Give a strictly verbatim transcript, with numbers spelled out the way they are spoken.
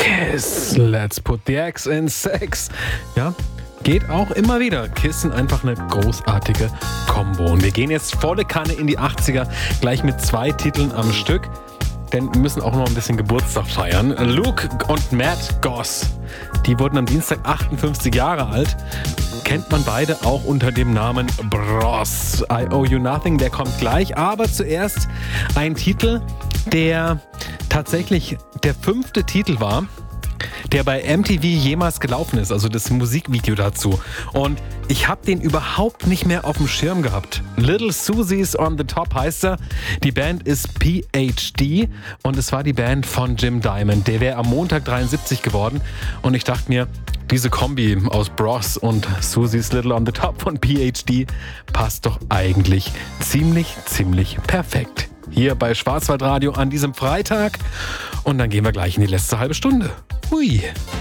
Kiss, let's put the X in Sex. Ja, geht auch immer wieder. Kiss sind einfach eine großartige Kombo. Und wir gehen jetzt volle Kanne in die achtziger, gleich mit zwei Titeln am Stück. Denn wir müssen auch noch ein bisschen Geburtstag feiern. Luke und Matt Goss, die wurden am Dienstag achtundfünfzig Jahre alt. Kennt man beide auch unter dem Namen Bros. I Owe You Nothing, der kommt gleich. Aber zuerst ein Titel, der tatsächlich der fünfte Titel war, der bei M T V jemals gelaufen ist, also das Musikvideo dazu. Und ich habe den überhaupt nicht mehr auf dem Schirm gehabt. Little Susie's on the Top heißt er. Die Band ist P H D und es war die Band von Jim Diamond. Der wäre am Montag dreiundsiebzig geworden und ich dachte mir, diese Kombi aus Bros und Susie's Little on the Top von P H D passt doch eigentlich ziemlich, ziemlich perfekt. Hier bei Schwarzwaldradio an diesem Freitag und dann gehen wir gleich in die letzte halbe Stunde. Hui.